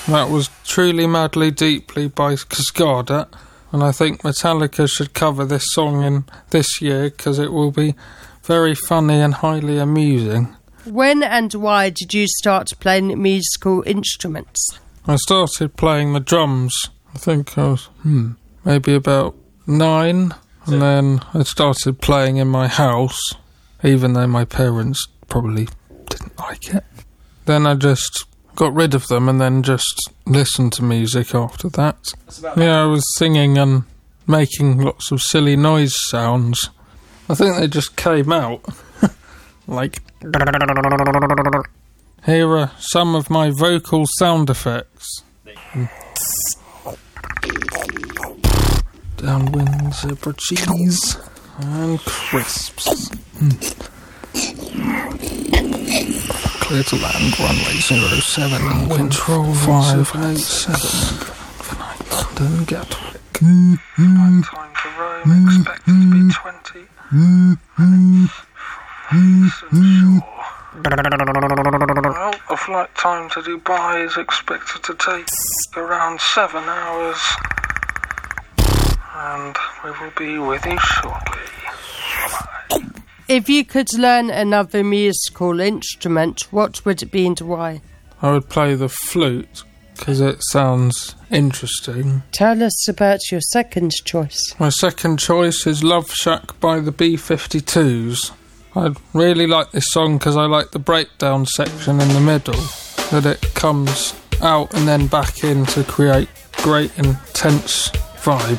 That was Truly Madly Deeply by Cascada, and I think Metallica should cover this song in this year because it will be very funny and highly amusing. When and why did you start playing musical instruments? I started playing the drums, I think I was maybe about 9, and then I started playing in my house, even though my parents probably didn't like it. Then I just got rid of them and then just listened to music after that. Yeah, I was singing and making lots of silly noise sounds. I think they just came out. Like... Here are some of my vocal sound effects. Downwind zebra cheese and crisps. Clear to land, runway 07, control 587. London Gatwick. Flight time to Rome, expected to be 20 minutes. Well, the flight time to Dubai is expected to take around 7 hours. And we will be with you shortly. Bye. If you could learn another musical instrument, what would it be and why? I would play the flute, because it sounds interesting. Tell us about your second choice. My second choice is Love Shack by the B-52s. I really like this song because I like the breakdown section in the middle, that it comes out and then back in to create great intense vibe.